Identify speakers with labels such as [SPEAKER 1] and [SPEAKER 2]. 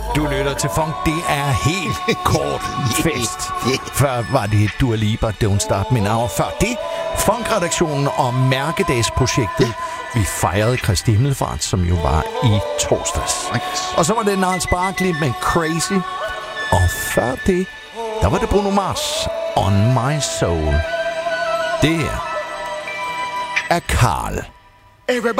[SPEAKER 1] Du lytter til Funk. Det er helt kort fest. Før var det Dua Lipa, Don't Start Me Now. Før det, Funk-redaktionen og Mærkedagsprojektet. Vi fejrede Kristi Himmelfart, som jo var i torsdags. Og så var det Gnarls Barkley med Crazy. Og før det, der var det Bruno Mars, On My Soul. Det er Carl.
[SPEAKER 2] Everybody